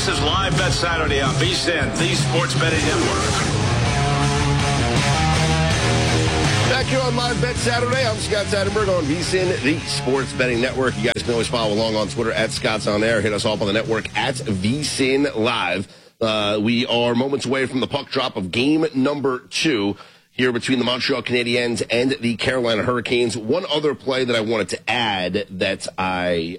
This is Live Bet Saturday on VSiN, the Sports Betting Network. Back here on Live Bet Saturday, I'm Scott Seidenberg on VSiN, the Sports Betting Network. You guys can always follow along on Twitter at Scott's On Air. Hit us off on the network at VSiN Live. We are moments away from the puck drop of game number 2 here between the Montreal Canadiens and the Carolina Hurricanes. One other play that I wanted to add that I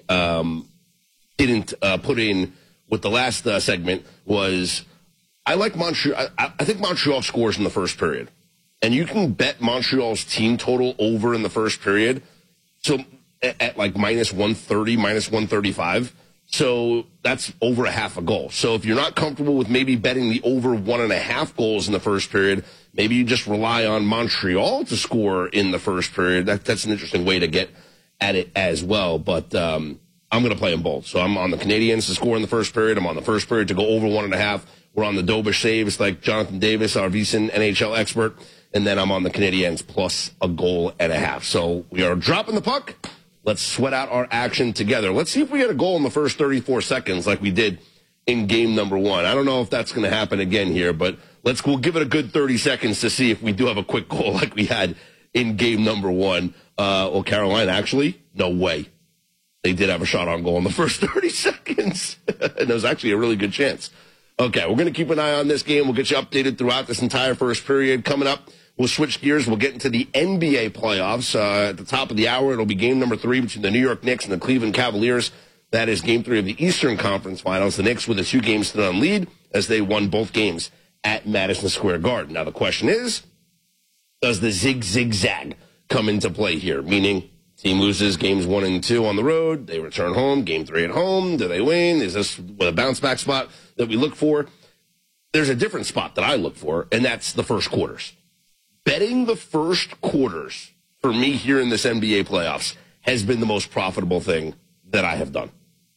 didn't put in with the last segment was I like Montreal. I think Montreal scores in the first period. And you can bet Montreal's team total over in the first period. So at like minus 130, minus 135. So that's over a half a goal. So if you're not comfortable with maybe betting the over 1.5 goals in the first period, maybe you just rely on Montreal to score in the first period. That's an interesting way to get at it as well. But I'm going to play them both. So I'm on the Canadiens to score in the first period. I'm on the first period to go over 1.5. We're on the Dobish saves like Jonathan Davis, our VSiN NHL expert. And then I'm on the Canadiens plus a goal and a half. So we are dropping the puck. Let's sweat out our action together. Let's see if we get a goal in the first 34 seconds like we did in game number 1. I don't know if that's going to happen again here, but we'll give it a good 30 seconds to see if we do have a quick goal like we had in game number 1. Well, Carolina, actually, no way. They did have a shot on goal in the first 30 seconds. And it was actually a really good chance. Okay, we're going to keep an eye on this game. We'll get you updated throughout this entire first period. Coming up, we'll switch gears. We'll get into the NBA playoffs. At the top of the hour, it'll be game number 3 between the New York Knicks and the Cleveland Cavaliers. That is game 3 of the Eastern Conference Finals. The Knicks with a 2-game lead as they won both games at Madison Square Garden. Now, the question is, does the zig-zag come into play here? Meaning, team loses games 1 and 2 on the road. They return home. Game 3 at home. Do they win? Is this a bounce-back spot that we look for? There's a different spot that I look for, and that's the first quarters. Betting the first quarters for me here in this NBA playoffs has been the most profitable thing that I have done.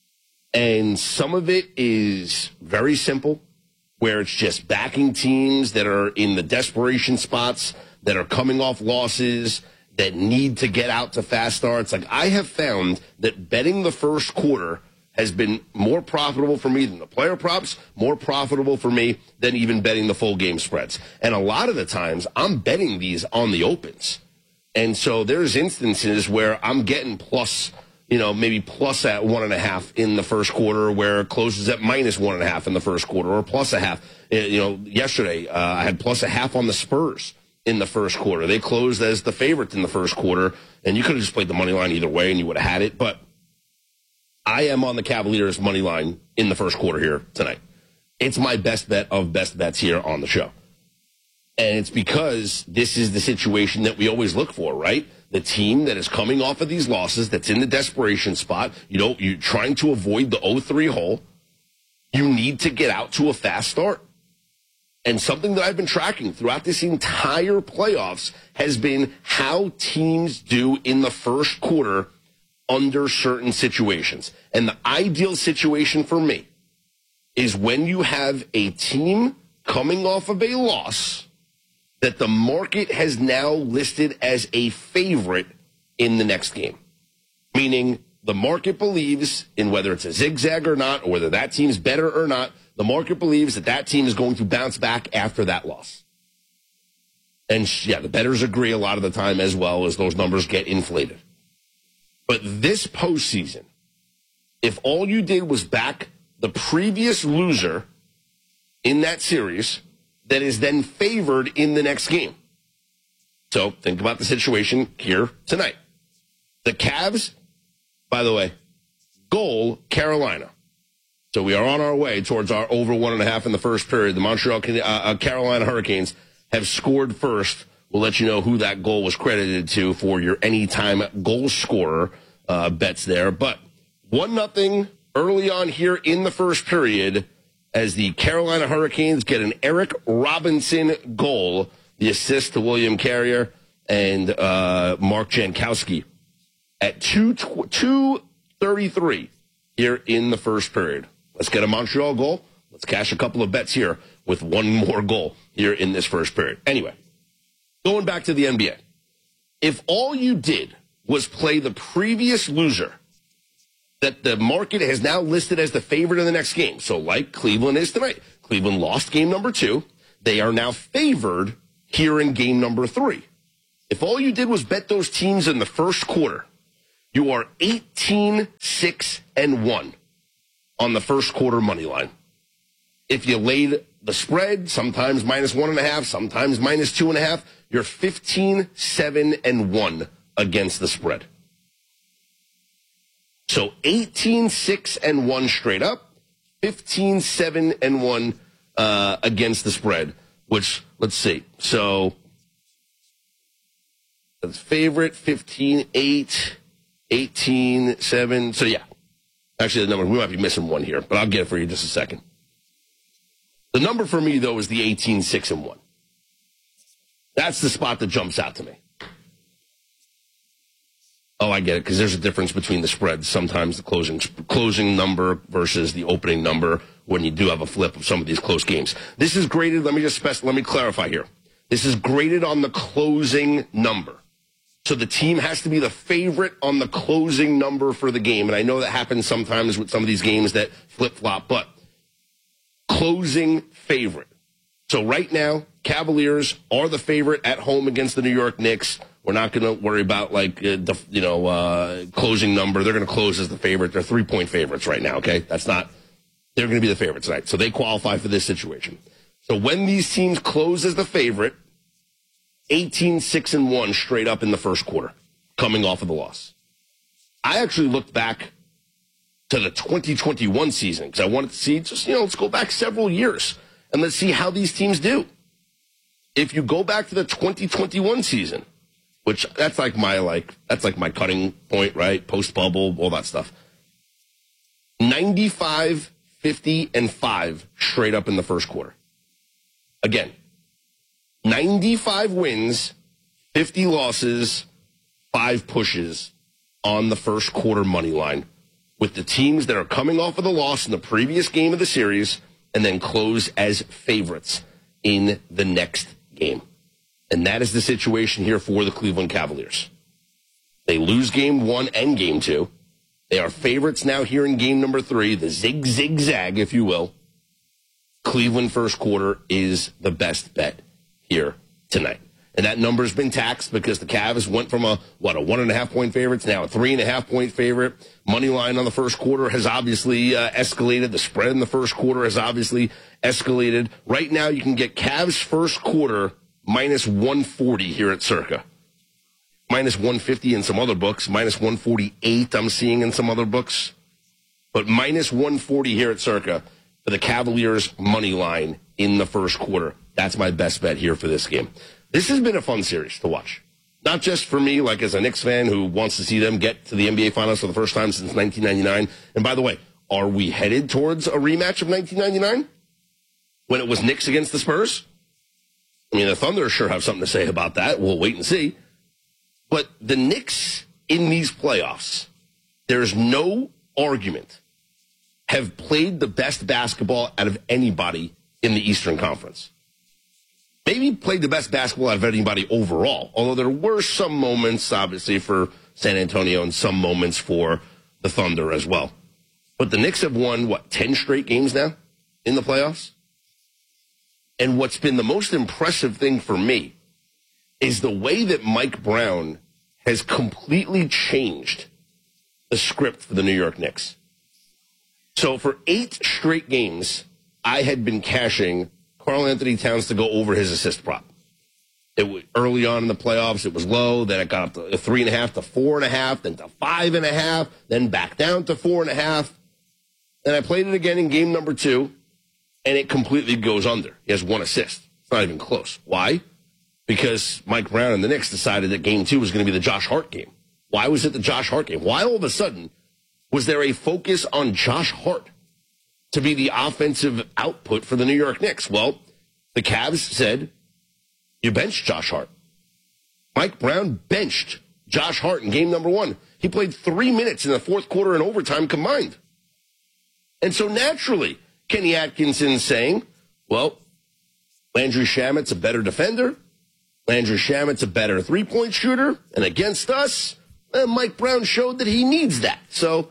And some of it is very simple, where it's just backing teams that are in the desperation spots, that are coming off losses, that need to get out to fast starts. Like, I have found that betting the first quarter has been more profitable for me than the player props, more profitable for me than even betting the full game spreads. And a lot of the times, I'm betting these on the opens. And so there's instances where I'm getting plus, maybe plus at 1.5 in the first quarter, where it closes at minus 1.5 in the first quarter, or plus a half. Yesterday, I had plus a half on the Spurs in the first quarter. They closed as the favorite in the first quarter, and you could have just played the money line either way, and you would have had it. But I am on the Cavaliers money line in the first quarter here tonight. It's my best bet of best bets here on the show. And it's because this is the situation that we always look for, right? The team that is coming off of these losses, that's in the desperation spot, you're trying to avoid the 0-3 hole. You need to get out to a fast start. And something that I've been tracking throughout this entire playoffs has been how teams do in the first quarter under certain situations. And the ideal situation for me is when you have a team coming off of a loss that the market has now listed as a favorite in the next game. Meaning the market believes in whether it's a zigzag or not, or whether that team's better or not, the market believes that that team is going to bounce back after that loss. And yeah, the bettors agree a lot of the time as well, as those numbers get inflated. But this postseason, if all you did was back the previous loser in that series that is then favored in the next game. So think about the situation here tonight. The Cavs, by the way, goal Carolina. So we are on our way towards our over 1.5 in the first period. The Montreal Carolina Hurricanes have scored first. We'll let you know who that goal was credited to for your anytime goal scorer bets there. But 1-0 early on here in the first period as the Carolina Hurricanes get an Eric Robinson goal, the assist to William Carrier and Mark Jankowski at 2:33 here in the first period. Let's get a Montreal goal. Let's cash a couple of bets here with one more goal here in this first period. Anyway, going back to the NBA. If all you did was play the previous loser that the market has now listed as the favorite in the next game. So like Cleveland is tonight. Cleveland lost game number 2. They are now favored here in game number 3. If all you did was bet those teams in the first quarter, you are 18-6-1 on the first quarter money line. If you laid the spread, sometimes -1.5, sometimes -2.5, you're 15-7-1 against the spread. So 18-6-1 straight up, 15-7-1 against the spread, which, let's see. So the favorite, 15-8, 18-7. So yeah, actually the number, we might be missing one here, but I'll get it for you in just a second. The number for me, though, is the 18-6-1. That's the spot that jumps out to me. Oh, I get it, because there's a difference between the spreads. Sometimes the closing number versus the opening number when you do have a flip of some of these close games. This is graded, let me clarify here. This is graded on the closing number. So the team has to be the favorite on the closing number for the game. And I know that happens sometimes with some of these games that flip-flop, but closing favorite. So right now, Cavaliers are the favorite at home against the New York Knicks. We're not going to worry about closing number. They're going to close as the favorite. They're 3-point favorites right now. Okay, they're going to be the favorite tonight. So they qualify for this situation. So when these teams close as the favorite, 18-6-1 straight up in the first quarter, coming off of the loss. I actually looked back to the 2021 season because I wanted to see let's go back several years and let's see how these teams do. If you go back to the 2021 season, which that's like my cutting point, right? Post bubble, all that stuff. 95, 50, and 5 straight up in the first quarter. Again, 95 wins, 50 losses, 5 pushes on the first quarter money line with the teams that are coming off of the loss in the previous game of the series and then close as favorites in the next game. And that is the situation here for the Cleveland Cavaliers. They lose game 1 and game 2. They are favorites now here in game number 3, the zig-zag, if you will. Cleveland first quarter is the best bet here tonight. And that number's been taxed because the Cavs went from a 1.5-point favorite to now a 3.5-point favorite. Money line on the first quarter has obviously escalated. The spread in the first quarter has obviously escalated. Right now you can get Cavs first quarter -140 here at Circa. -150 in some other books. -148 I'm seeing in some other books. But -140 here at Circa for the Cavaliers money line in the first quarter. That's my best bet here for this game. This has been a fun series to watch. Not just for me, like as a Knicks fan who wants to see them get to the NBA Finals for the first time since 1999. And by the way, are we headed towards a rematch of 1999? When it was Knicks against the Spurs? I mean, the Thunder sure have something to say about that. We'll wait and see. But the Knicks in these playoffs, there's no argument, have played the best basketball out of anybody in the Eastern Conference. Maybe played the best basketball out of anybody overall, although there were some moments, obviously, for San Antonio and some moments for the Thunder as well. But the Knicks have won, 10 straight games now in the playoffs? And what's been the most impressive thing for me is the way that Mike Brown has completely changed the script for the New York Knicks. So for 8 straight games, I had been cashing Karl Anthony Towns to go over his assist prop. Early on in the playoffs, it was low. Then it got up to 3.5 to 4.5, then to 5.5, then back down to 4.5. Then I played it again in game number 2, and it completely goes under. He has 1 assist. It's not even close. Why? Because Mike Brown and the Knicks decided that game 2 was going to be the Josh Hart game. Why was it the Josh Hart game? Why all of a sudden was there a focus on Josh Hart to be the offensive output for the New York Knicks? Well, the Cavs said, you benched Josh Hart. Mike Brown benched Josh Hart in game number 1. He played 3 minutes in the fourth quarter and overtime combined. And so naturally, Kenny Atkinson's saying, well, Landry Shamet's a better defender. Landry Shamet's a better three-point shooter. And against us, Mike Brown showed that he needs that. So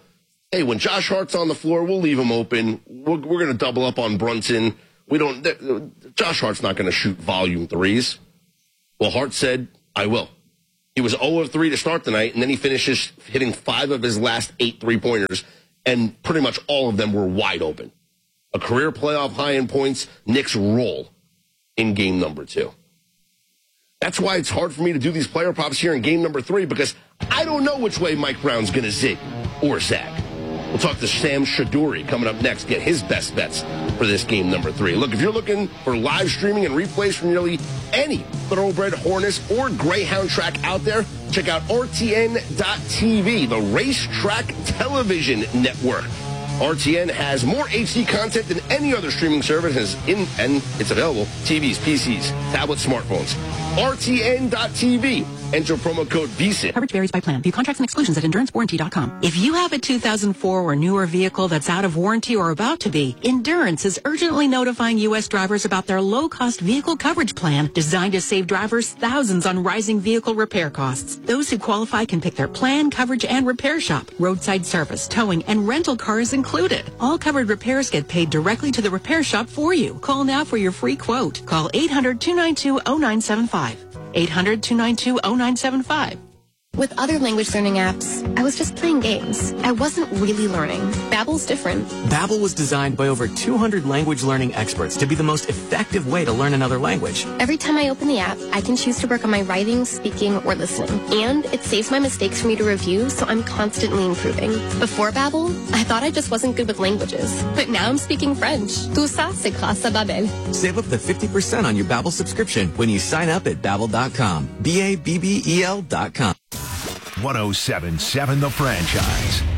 hey, when Josh Hart's on the floor, we'll leave him open. We're going to double up on Brunson. Josh Hart's not going to shoot volume threes. Well, Hart said, I will. He was 0 of 3 to start the night, and then he finishes hitting 5 of his last 8 3-pointers, and pretty much all of them were wide open. A career playoff high in points, Knicks roll in game number 2. That's why it's hard for me to do these player props here in game number 3, because I don't know which way Mike Brown's going to zig or zag. We'll talk to Sam Shaduri coming up next, get his best bets for this game number 3. Look, if you're looking for live streaming and replays from nearly any Thoroughbred, Hornets, or Greyhound track out there, check out RTN.TV, the racetrack television network. RTN has more HD content than any other streaming service, and it's available TVs, PCs, tablets, smartphones. RTN.TV. Enter promo code VSIN. Coverage varies by plan. View contracts and exclusions at EnduranceWarranty.com. If you have a 2004 or newer vehicle that's out of warranty or about to be, Endurance is urgently notifying U.S. drivers about their low-cost vehicle coverage plan designed to save drivers thousands on rising vehicle repair costs. Those who qualify can pick their plan, coverage, and repair shop. Roadside service, towing, and rental cars included. All covered repairs get paid directly to the repair shop for you. Call now for your free quote. Call 800-292-0975. 800-292-0975. With other language learning apps, I was just playing games. I wasn't really learning. Babbel's different. Babbel was designed by over 200 language learning experts to be the most effective way to learn another language. Every time I open the app, I can choose to work on my writing, speaking, or listening. And it saves my mistakes for me to review, so I'm constantly improving. Before Babbel, I thought I just wasn't good with languages. But now I'm speaking French. Tout ça, c'est grâce à Babbel. Save up to 50% on your Babbel subscription when you sign up at Babbel.com. BABBEL.com. 107.7 The Franchise.